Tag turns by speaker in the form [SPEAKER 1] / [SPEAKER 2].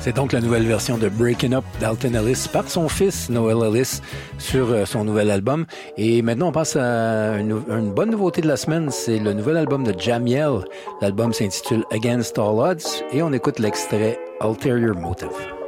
[SPEAKER 1] C'est donc la nouvelle version de Breaking Up d'Alton Ellis par son fils Noel Ellis sur son nouvel album. Et maintenant, on passe à une bonne nouveauté de la semaine. C'est le nouvel album de Jamiel. L'album s'intitule Against All Odds et on écoute l'extrait Ulterior Motive.